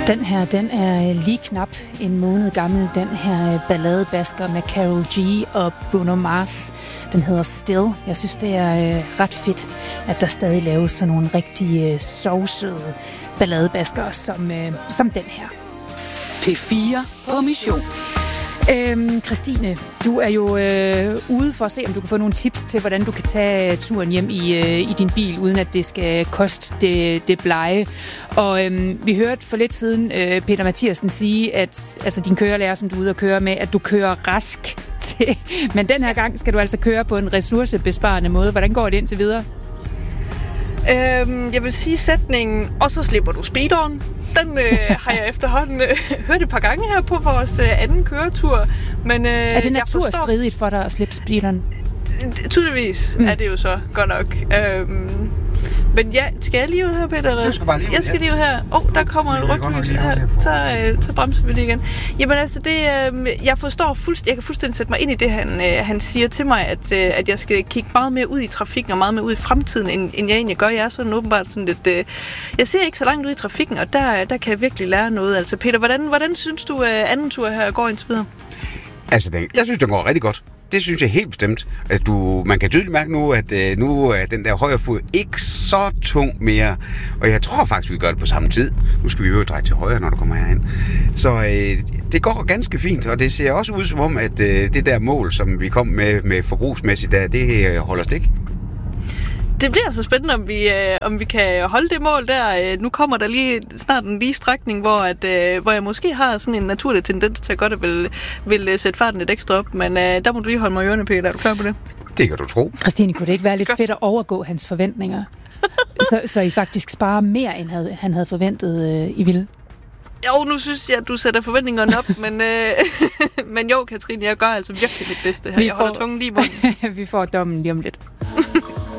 Den her, den er lige knap en måned gammel. Den her balladebasker med Karol G og Bruno Mars. Den hedder Still. Jeg synes, det er ret fedt, at der stadig laves sådan nogle rigtig sovsøde balladebasker som den her. P4 på mission. Christine, du er jo ude for at se, om du kan få nogle tips til, hvordan du kan tage turen hjem i din bil, uden at det skal koste det blege. Og vi hørte for lidt siden Peter Mathiasen sige, at altså, din kørelærer, som du er ude at køre med, at du kører rask til. Men den her gang skal du altså køre på en ressourcebesparende måde. Hvordan går det indtil videre? Jeg vil sige sætningen, og så slipper du speederen. Den har jeg efterhånden hørt et par gange her på vores anden køretur. Men, er det naturstridigt for dig at slippe speederen? Tydeligvis er det jo så godt nok. Men ja, skal jeg lige ud her, Peter? Eller? Jeg skal lige ud her. Der kommer et rødt lys her. Så bremser vi lige igen. Jamen altså, jeg kan fuldstændig sætte mig ind i det, han siger til mig, at jeg skal kigge meget mere ud i trafikken og meget mere ud i fremtiden, end jeg egentlig gør. Jeg er sådan åbenbart sådan lidt... Jeg ser ikke så langt ud i trafikken, og der kan jeg virkelig lære noget. Altså, Peter, hvordan synes du, anden tur her går indtil videre? Altså, jeg synes, det går rigtig godt. Det synes jeg helt bestemt. At man kan tydeligt mærke nu, at nu er den der højre fod ikke så tung mere. Og jeg tror faktisk, vi gør det på samme tid. Nu skal vi jo dreje til højre, når du kommer herhen. Så det går ganske fint, og det ser også ud som om, at det der mål, som vi kom med forbrugsmæssigt, det holder stik. Det bliver altså spændende, om vi kan holde det mål der. Nu kommer der lige snart en lige strækning, hvor jeg måske har sådan en naturlig tendens til at godt vil sætte farten lidt ekstra op. Men der må du lige holde mig i ørene, Peter. Er du klar på det? Det kan du tro. Christine, kunne det ikke være lidt fedt at overgå hans forventninger? så I faktisk sparer mere, end han havde forventet, I ville? Jo, nu synes jeg, at du sætter forventningerne op, men jo, Katrine, jeg gør altså virkelig mit bedste her. Jeg holder tungen lige i munden. Vi får dommen lige om lidt.